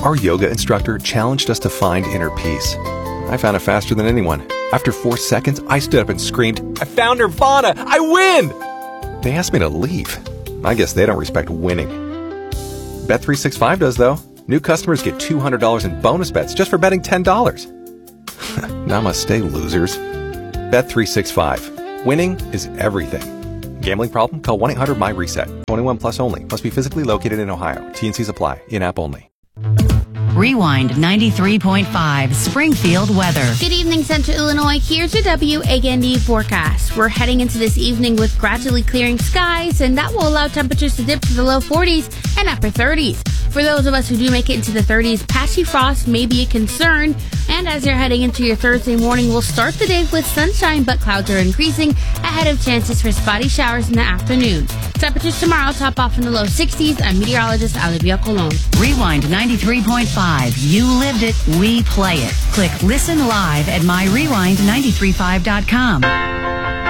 Our yoga instructor challenged us to find inner peace. I found it faster than anyone. After 4 seconds, I stood up and screamed, "I found Nirvana! I win!" They asked me to leave. I guess they don't respect winning. Bet365 does, though. New customers get $200 in bonus bets just for betting $10. Namaste, losers. Bet365. Winning is everything. Gambling problem? Call 1-800-MY-RESET. 21 plus only. Must be physically located in Ohio. T&Cs apply. In-app only. Rewind 93.5 Springfield weather. Good evening, Central Illinois. Here's your WAND forecast. We're heading into this evening with gradually clearing skies, and that will allow temperatures to dip to the low 40s and upper 30s. For those of us who do make it into the 30s, patchy frost may be a concern. And as you're heading into your Thursday morning, we'll start the day with sunshine, but clouds are increasing ahead of chances for spotty showers in the afternoon. Temperatures tomorrow top off in the low 60s. I'm meteorologist Olivia Colon. Rewind 93.5. You lived it, we play it. Click Listen Live at myrewind935.com.